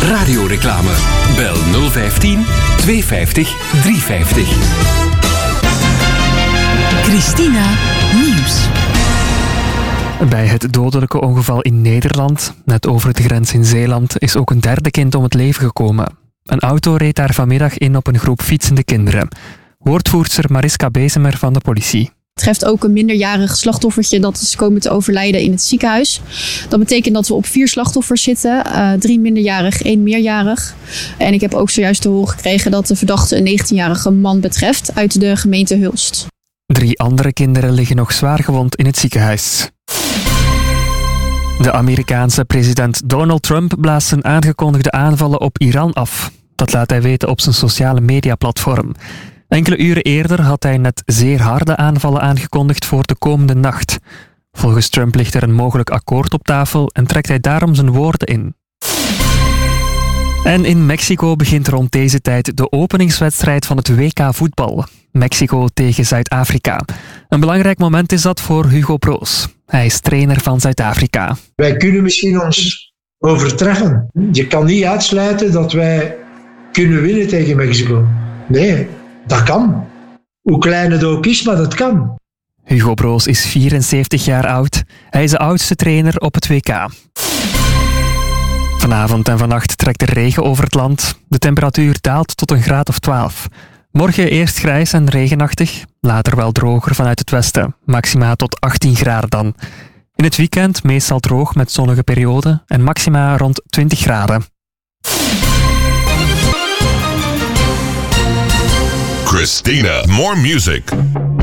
Radioreclame. Bel 015 250 350. Christina Nieuws. Bij het dodelijke ongeval in Nederland, net over de grens in Zeeland, is ook een derde kind om het leven gekomen. Een auto reed daar vanmiddag in op een groep fietsende kinderen. Woordvoerster Mariska Bezemer van de politie. Het treft ook een minderjarig slachtoffertje dat is komen te overlijden in het ziekenhuis. Dat betekent dat we op 4 slachtoffers zitten. 3 minderjarig, 1 meerjarig. En ik heb ook zojuist te horen gekregen dat de verdachte een 19-jarige man betreft uit de gemeente Hulst. 3 andere kinderen liggen nog zwaar gewond in het ziekenhuis. De Amerikaanse president Donald Trump blaast zijn aangekondigde aanvallen op Iran af. Dat laat hij weten op zijn sociale mediaplatform. Enkele uren eerder had hij net zeer harde aanvallen aangekondigd voor de komende nacht. Volgens Trump ligt er een mogelijk akkoord op tafel en trekt hij daarom zijn woorden in. En in Mexico begint rond deze tijd de openingswedstrijd van het WK voetbal. Mexico tegen Zuid-Afrika. Een belangrijk moment is dat voor Hugo Broos. Hij is trainer van Zuid-Afrika. Wij kunnen misschien ons overtreffen. Je kan niet uitsluiten dat wij kunnen winnen tegen Mexico. Nee, dat kan. Hoe klein het ook is, maar dat kan. Hugo Broos is 74 jaar oud. Hij is de oudste trainer op het WK. Vanavond en vannacht trekt de regen over het land. De temperatuur daalt tot een graad of 12. Morgen eerst grijs en regenachtig, later wel droger vanuit het westen. Maxima tot 18 graden dan. In het weekend meestal droog met zonnige perioden en maxima rond 20 graden. Christina, more music.